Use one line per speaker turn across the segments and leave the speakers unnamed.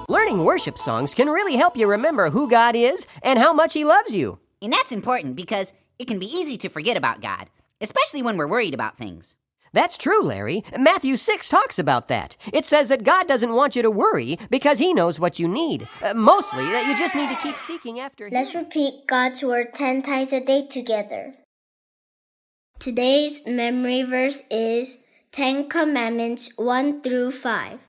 Learning worship songs can really help you remember who God is and how much He loves you.
And that's important because it can be easy to forget about God, especially when we're worried about things.
That's true, Larry. Matthew 6 talks about that. It says that God doesn't want you to worry because He knows what you need. Mostly that you just need to keep seeking after Him.
Let's repeat God's Word 10 times a day together. Today's memory verse is 10 Commandments 1 through 5.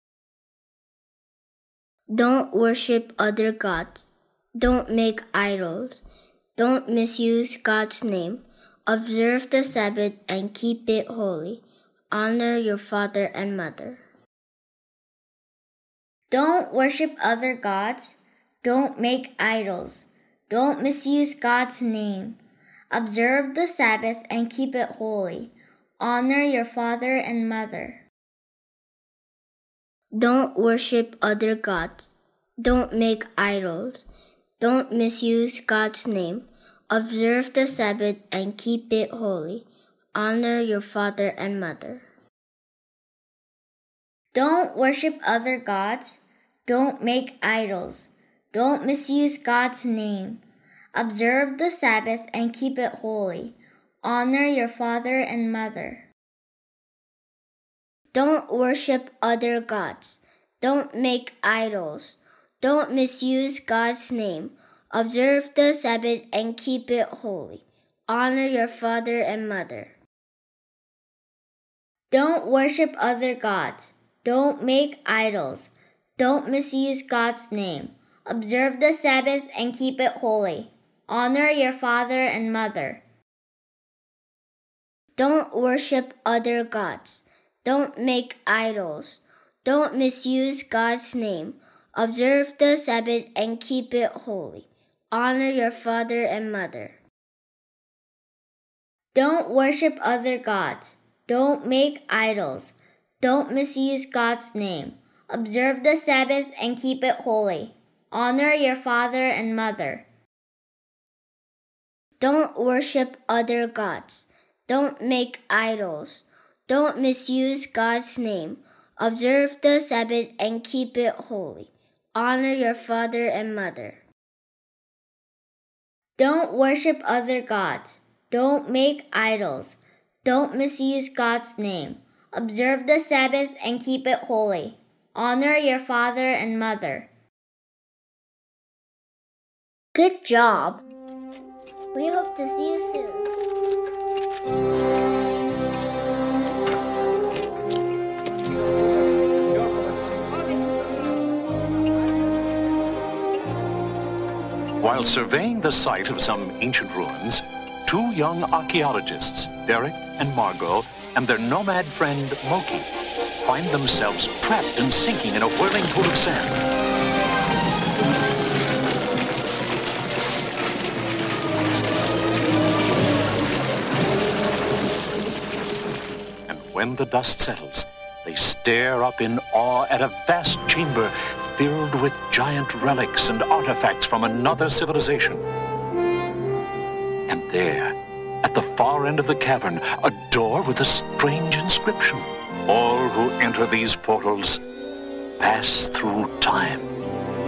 Don't worship other gods. Don't make idols. Don't misuse God's name. Observe the Sabbath and keep it holy. Honor your father and mother. Don't worship other gods. Don't make idols. Don't misuse God's name. Observe the Sabbath and keep it holy. Honor your father and mother. Don't worship other gods. Don't make idols. Don't misuse God's name. Observe the Sabbath and keep it holy. Honor your father and mother. Don't worship other gods. Don't make idols. Don't misuse God's name. Observe the Sabbath and keep it holy. Honor your father and mother. Don't worship other gods. Don't make idols. Don't misuse God's name. Observe the Sabbath and keep it holy. Honor your father and mother. Don't worship other gods. Don't make idols. Don't misuse God's name. Observe the Sabbath and keep it holy. Honor your father and mother. Don't worship other gods. Don't make idols. Don't misuse God's name. Observe the Sabbath and keep it holy. Honor your father and mother. Don't worship other gods. Don't make idols. Don't misuse God's name. Observe the Sabbath and keep it holy. Honor your father and mother. Don't worship other gods. Don't make idols. Don't misuse God's name. Observe the Sabbath and keep it holy. Honor your father and mother. Don't worship other gods. Don't make idols. Don't misuse God's name. Observe the Sabbath and keep it holy. Honor your father and mother. Good job. We hope to see you soon.
While surveying the site of some ancient ruins, two young archaeologists, Derek and Margot, and their nomad friend Moki, find themselves trapped and sinking in a whirling pool of sand. And when the dust settles, they stare up in awe at a vast chamber filled with giant relics and artifacts from another civilization. And there, at the far end of the cavern, a door with a strange inscription. All who enter these portals pass through time.